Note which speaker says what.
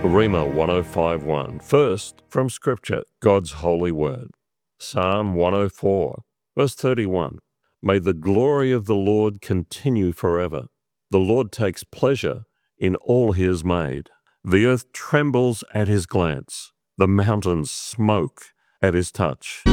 Speaker 1: Rima 105.1. First, from Scripture, God's holy word. Psalm 104, verse 31. May the glory of the Lord continue forever. The Lord takes pleasure in all he has made. The earth trembles at his glance. The mountains smoke at his touch.